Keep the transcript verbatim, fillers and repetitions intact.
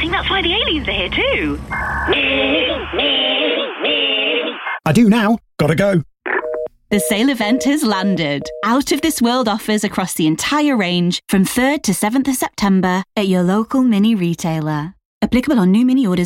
think that's why the aliens are here too. I do now. Gotta go. The sale event has landed. Out of this world offers across the entire range from third to seventh of September at your local mini retailer. Applicable on new mini orders